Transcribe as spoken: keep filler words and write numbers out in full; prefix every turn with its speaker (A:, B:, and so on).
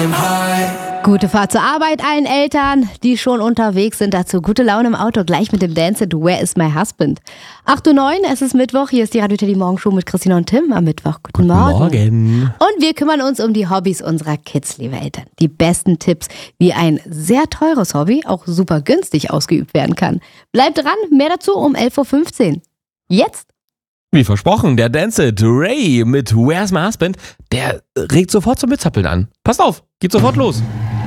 A: Gute Fahrt zur Arbeit allen Eltern, die schon unterwegs sind. Dazu gute Laune im Auto, gleich mit dem Dance It, Where is my husband? acht Uhr neun, es ist Mittwoch, hier ist die Radio Teddy Morgenshow mit Christina und Tim am Mittwoch. Guten,
B: Guten
A: Morgen.
B: Morgen.
A: Und wir kümmern uns um die Hobbys unserer Kids, liebe Eltern. Die besten Tipps, wie ein sehr teures Hobby auch super günstig ausgeübt werden kann. Bleibt dran, mehr dazu um elf Uhr fünfzehn. Jetzt?
B: Wie versprochen, der Dance It, Ray mit Where's My Husband, der regt sofort zum Mitzappeln an. Passt auf, geht sofort los.